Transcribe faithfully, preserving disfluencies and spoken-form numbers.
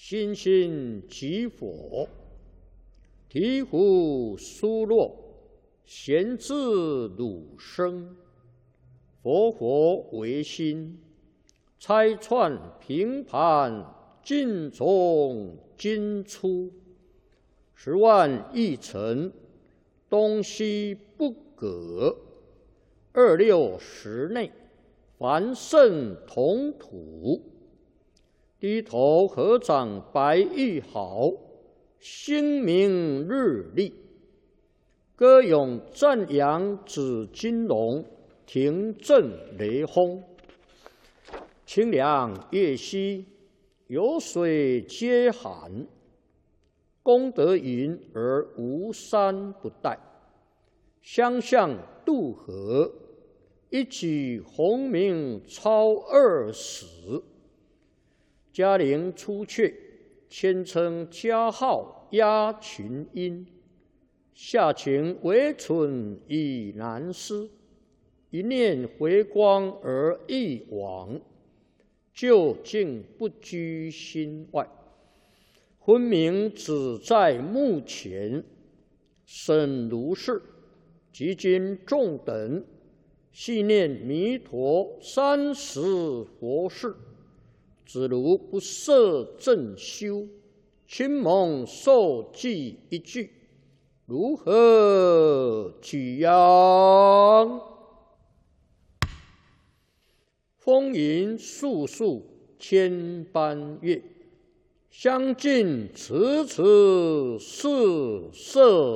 心心即佛，醍醐疏落，贤自汝生。佛佛唯心，拆穿平盘尽从今出。十万亿尘，东西不隔。二六十内，凡圣同土。低头合掌白玉毫，星明日丽。歌咏赞扬紫金龙，庭震雷轰。清凉夜兮，有水皆寒。功德云而无山不殆。相向渡河，一举鸿名超二十。嘉陵出阙，谦称嘉号压群英。下情唯存已难思，一念回光而一往，究竟不居心外。昏明只在目前，审如是，即今众等细念弥陀三十佛事。只如不摄正修，亲蒙受记一句，如何举扬？风吟树树千般乐，相近迟迟是色。